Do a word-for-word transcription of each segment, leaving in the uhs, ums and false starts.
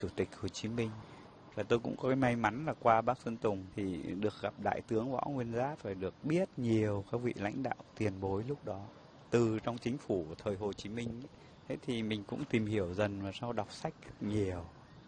Chủ tịch Hồ Chí Minh. Và tôi cũng có cái may mắn là qua Bác Sơn Tùng thì được gặp Đại tướng Võ Nguyên Giáp và được biết nhiều các vị lãnh đạo tiền bối lúc đó từ trong chính phủ thời Hồ Chí Minh. Thế thì mình cũng tìm hiểu dần và sau đọc sách nhiều.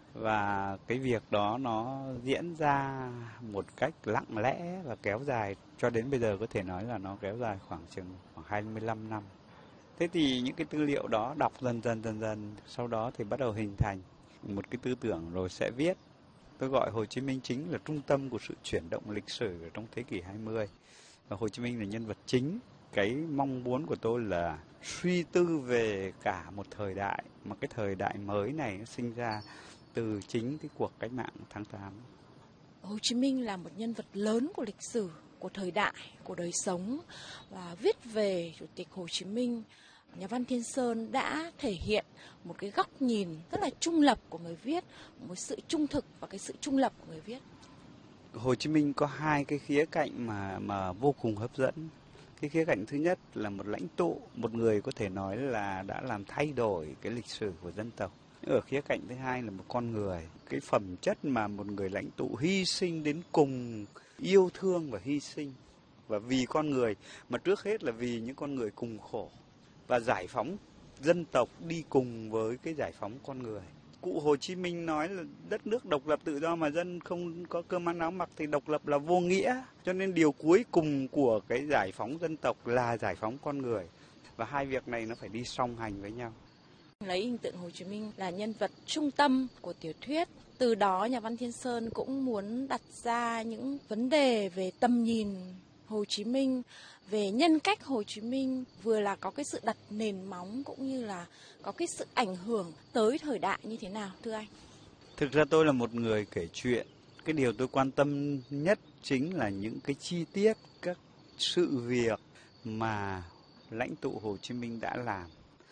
Và cái việc đó nó diễn ra một cách lặng lẽ và kéo dài cho đến bây giờ, có thể nói là nó kéo dài khoảng chừng khoảng hai mươi lăm năm. Thế thì những cái tư liệu đó đọc dần dần dần dần, sau đó thì bắt đầu hình thành một cái tư tưởng rồi sẽ viết. Tôi gọi Hồ Chí Minh chính là trung tâm của sự chuyển động lịch sử trong thế kỷ hai mươi. Và Hồ Chí Minh là nhân vật chính. Cái mong muốn của tôi là suy tư về cả một thời đại, mà cái thời đại mới này nó sinh ra từ chính cái cuộc cách mạng tháng tám. Hồ Chí Minh là một nhân vật lớn của lịch sử, của thời đại, của đời sống. Và viết về Chủ tịch Hồ Chí Minh, nhà văn Thiên Sơn đã thể hiện một cái góc nhìn rất là trung lập của người viết, một sự trung thực và cái sự trung lập của người viết. Hồ Chí Minh có hai cái khía cạnh mà mà vô cùng hấp dẫn. Cái khía cạnh thứ nhất là một lãnh tụ, một người có thể nói là đã làm thay đổi cái lịch sử của dân tộc. Ở khía cạnh thứ hai là một con người, cái phẩm chất mà một người lãnh tụ hy sinh đến cùng, yêu thương và hy sinh. Và vì con người, mà trước hết là vì những con người cùng khổ. Và giải phóng dân tộc đi cùng với cái giải phóng con người. Cụ Hồ Chí Minh nói là đất nước độc lập tự do mà dân không có cơm ăn áo mặc thì độc lập là vô nghĩa. Cho nên điều cuối cùng của cái giải phóng dân tộc là giải phóng con người. Và hai việc này nó phải đi song hành với nhau. Lấy hình tượng Hồ Chí Minh là nhân vật trung tâm của tiểu thuyết. Từ đó nhà văn Thiên Sơn cũng muốn đặt ra những vấn đề về tầm nhìn Hồ Chí Minh, về nhân cách Hồ Chí Minh, vừa là có cái sự đặt nền móng cũng như là có cái sự ảnh hưởng tới thời đại như thế nào, thưa anh? Thực ra tôi là một người kể chuyện. Cái điều tôi quan tâm nhất chính là những cái chi tiết, các sự việc mà lãnh tụ Hồ Chí Minh đã làm.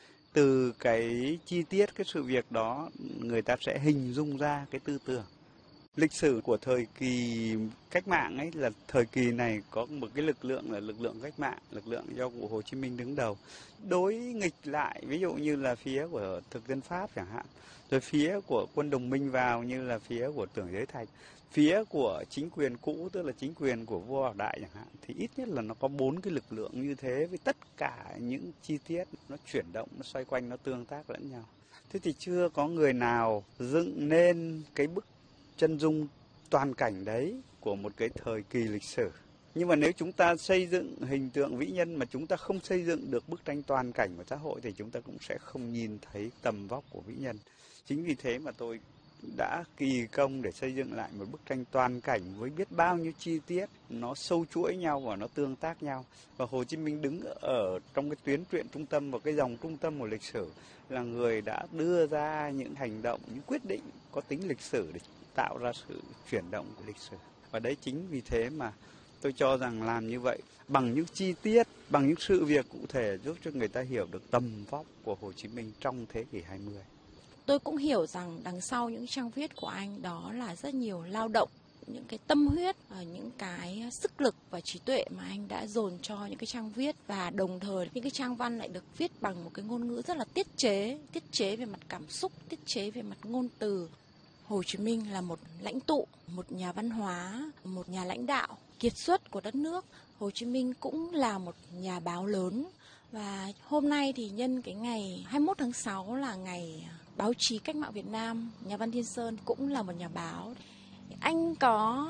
Từ cái chi tiết, cái sự việc đó, người ta sẽ hình dung ra cái tư tưởng. Lịch sử của thời kỳ cách mạng ấy là thời kỳ này có một cái lực lượng là lực lượng cách mạng, lực lượng do cụ Hồ Chí Minh đứng đầu. Đối nghịch lại, ví dụ như là phía của thực dân Pháp chẳng hạn, rồi phía của quân đồng minh vào như là phía của Tưởng Giới Thạch, phía của chính quyền cũ tức là chính quyền của vua Bảo Đại chẳng hạn, thì ít nhất là nó có bốn cái lực lượng như thế với tất cả những chi tiết nó chuyển động, nó xoay quanh, nó tương tác lẫn nhau. Thế thì chưa có người nào dựng nên cái bức chân dung toàn cảnh đấy của một cái thời kỳ lịch sử. Nhưng mà nếu chúng ta xây dựng hình tượng vĩ nhân mà chúng ta không xây dựng được bức tranh toàn cảnh của xã hội thì chúng ta cũng sẽ không nhìn thấy tầm vóc của vĩ nhân. Chính vì thế mà tôi đã kỳ công để xây dựng lại một bức tranh toàn cảnh với biết bao nhiêu chi tiết, nó sâu chuỗi nhau và nó tương tác nhau. Và Hồ Chí Minh đứng ở trong cái tuyến truyện trung tâm và cái dòng trung tâm của lịch sử, là người đã đưa ra những hành động, những quyết định có tính lịch sử để tạo ra sự chuyển động của lịch sử. Và đấy chính vì thế mà tôi cho rằng làm như vậy bằng những chi tiết, bằng những sự việc cụ thể giúp cho người ta hiểu được tầm vóc của Hồ Chí Minh trong thế kỷ hai mươi. Tôi cũng hiểu rằng đằng sau những trang viết của anh đó là rất nhiều lao động, những cái tâm huyết, những cái sức lực và trí tuệ mà anh đã dồn cho những cái trang viết. Và đồng thời những cái trang văn lại được viết bằng một cái ngôn ngữ rất là tiết chế, tiết chế về mặt cảm xúc, tiết chế về mặt ngôn từ. Hồ Chí Minh là một lãnh tụ, một nhà văn hóa, một nhà lãnh đạo kiệt xuất của đất nước. Hồ Chí Minh cũng là một nhà báo lớn. Và hôm nay thì nhân cái ngày hai mươi mốt tháng sáu là ngày báo chí cách mạng Việt Nam, nhà văn Thiên Sơn cũng là một nhà báo. Anh có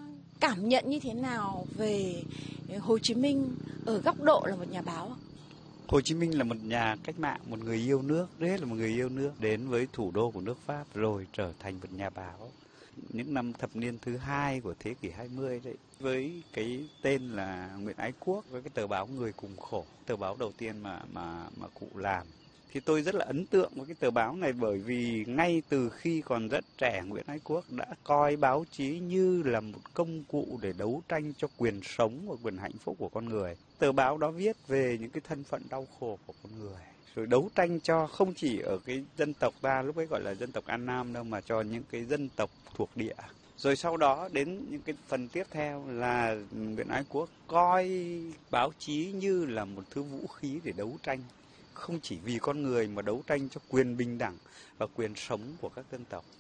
cảm nhận như thế nào về Hồ Chí Minh ở góc độ là một nhà báo? Hồ Chí Minh là một nhà cách mạng, một người yêu nước, đấy là một người yêu nước, đến với thủ đô của nước Pháp rồi trở thành một nhà báo. Những năm thập niên thứ hai của thế kỷ hai mươi đấy, với cái tên là Nguyễn Ái Quốc, với cái tờ báo Người Cùng Khổ, tờ báo đầu tiên mà mà mà cụ làm. Thì tôi rất là ấn tượng với cái tờ báo này, bởi vì ngay từ khi còn rất trẻ, Nguyễn Ái Quốc đã coi báo chí như là một công cụ để đấu tranh cho quyền sống và quyền hạnh phúc của con người. Tờ báo đó viết về những cái thân phận đau khổ của con người, rồi đấu tranh cho không chỉ ở cái dân tộc ta, lúc ấy gọi là dân tộc An Nam đâu, mà cho những cái dân tộc thuộc địa. Rồi sau đó đến những cái phần tiếp theo là Nguyễn Ái Quốc coi báo chí như là một thứ vũ khí để đấu tranh, không chỉ vì con người mà đấu tranh cho quyền bình đẳng và quyền sống của các dân tộc.